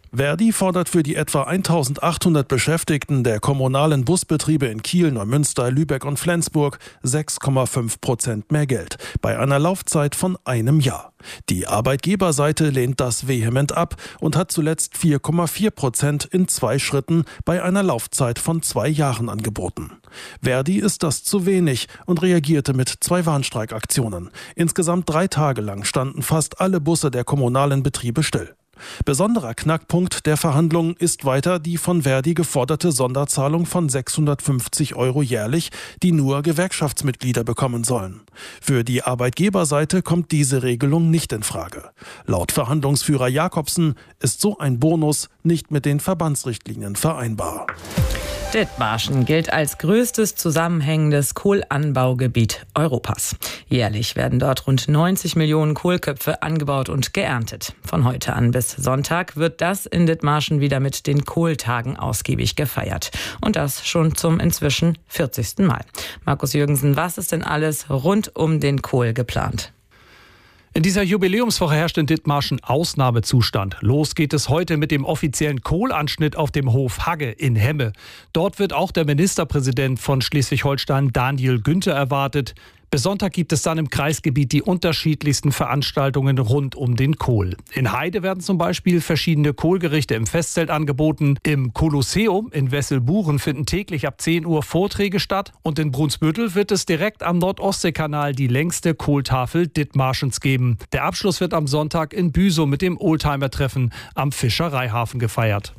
Verdi fordert für die etwa 1800 Beschäftigten der kommunalen Busbetriebe in Kiel, Neumünster, Lübeck und Flensburg 6,5% mehr Geld bei einer Laufzeit von einem Jahr. Die Arbeitgeberseite lehnt das vehement ab und hat zuletzt 4,4% in 2 Schritten bei einer Laufzeit von 2 Jahren angeboten. Verdi ist das zu wenig und reagierte mit 2 Warnstreikaktionen. Insgesamt 3 Tage lang standen fast alle Busse der kommunalen Betriebe still. Besonderer Knackpunkt der Verhandlungen ist weiter die von Verdi geforderte Sonderzahlung von 650 € jährlich, die nur Gewerkschaftsmitglieder bekommen sollen. Für die Arbeitgeberseite kommt diese Regelung nicht in Frage. Laut Verhandlungsführer Jakobsen ist so ein Bonus nicht mit den Verbandsrichtlinien vereinbar. Dithmarschen gilt als größtes zusammenhängendes Kohlanbaugebiet Europas. Jährlich werden dort rund 90 Millionen Kohlköpfe angebaut und geerntet. Von heute an bis Sonntag wird das in Dithmarschen wieder mit den Kohltagen ausgiebig gefeiert. Und das schon zum inzwischen 40. Mal. Markus Jürgensen, was ist denn alles rund um den Kohl geplant? In dieser Jubiläumswoche herrscht in Dithmarschen Ausnahmezustand. Los geht es heute mit dem offiziellen Kohlanschnitt auf dem Hof Hagge in Hemme. Dort wird auch der Ministerpräsident von Schleswig-Holstein, Daniel Günther, erwartet. Bis Sonntag gibt es dann im Kreisgebiet die unterschiedlichsten Veranstaltungen rund um den Kohl. In Heide werden zum Beispiel verschiedene Kohlgerichte im Festzelt angeboten. Im Kolosseum in Wesselburen finden täglich ab 10 Uhr Vorträge statt. Und in Brunsbüttel wird es direkt am Nordostseekanal die längste Kohltafel Dithmarschens geben. Der Abschluss wird am Sonntag in Büsow mit dem Oldtimer-Treffen am Fischereihafen gefeiert.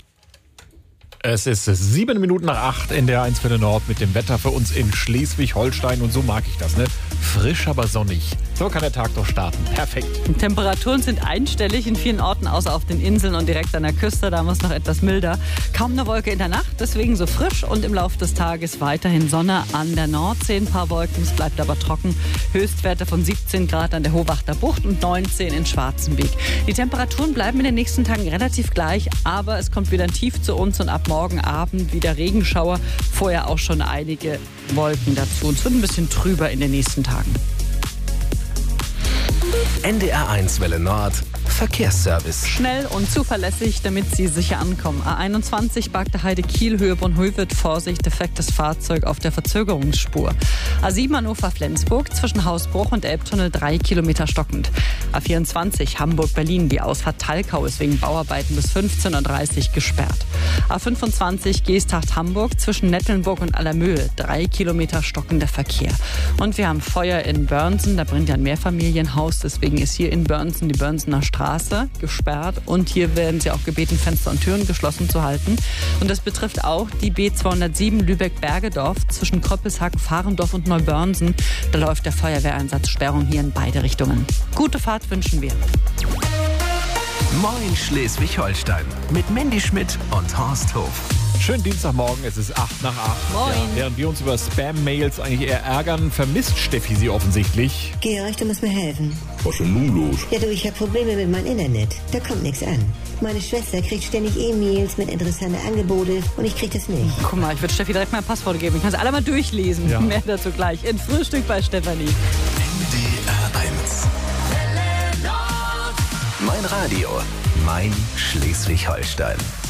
Es ist 7 Minuten nach 8 in der 1 für den Nord mit dem Wetter für uns in Schleswig-Holstein. Und so mag ich das, ne? Frisch, aber sonnig. So kann der Tag doch starten. Perfekt. Temperaturen sind einstellig in vielen Orten, außer auf den Inseln und direkt an der Küste. Da muss noch etwas milder. Kaum eine Wolke in der Nacht, deswegen so frisch. Und im Laufe des Tages weiterhin Sonne an der Nordsee. Ein paar Wolken, es bleibt aber trocken. Höchstwerte von 17 Grad an der Hohwachter Bucht und 19 in Schwarzenbeek. Die Temperaturen bleiben in den nächsten Tagen relativ gleich, aber es kommt wieder ein Tief zu uns und ab morgen Abend wieder Regenschauer. Vorher auch schon einige Wolken dazu. Es wird ein bisschen trüber in den nächsten Tagen. NDR1 Welle Nord. Verkehrsservice. Schnell und zuverlässig, damit Sie sicher ankommen. A21 Bagde Heide Kiel, Höhe Bonn-Hövel, Vorsicht, defektes Fahrzeug auf der Verzögerungsspur. A7 Hannover-Flensburg, zwischen Hausbruch und Elbtunnel 3 Kilometer stockend. A24 Hamburg-Berlin, die Ausfahrt Talkau ist wegen Bauarbeiten bis 15:30 Uhr gesperrt. A25 Geesthacht-Hamburg, zwischen Nettelnburg und Allermöhe, 3 Kilometer stockender Verkehr. Und wir haben Feuer in Börnsen, da brennt ja ein Mehrfamilienhaus, deswegen ist hier in Börnsen die Börnsener Straße gesperrt und hier werden sie auch gebeten, Fenster und Türen geschlossen zu halten. Und das betrifft auch die B207 Lübeck-Bergedorf zwischen Kröppelshagen, Fahrendorf und Neubörnsen. Da läuft der Feuerwehreinsatz, Sperrung hier in beide Richtungen. Gute Fahrt wünschen wir. Moin Schleswig-Holstein mit Mandy Schmidt und Horst Hof. Schönen Dienstagmorgen, es ist 8 nach 8. Moin. Ja, während wir uns über Spam-Mails eigentlich eher ärgern, vermisst Steffi sie offensichtlich. Georg, du musst mir helfen. Was ist denn nun los? Ja du, ich habe Probleme mit meinem Internet. Da kommt nichts an. Meine Schwester kriegt ständig E-Mails mit interessanten Angeboten und ich krieg das nicht. Guck mal, ich würde Steffi direkt mal Passwort geben. Ich kann es alle mal durchlesen. Ja. Mehr dazu gleich in Frühstück bei Stefanie. NDR1. Mein Radio, mein Schleswig-Holstein.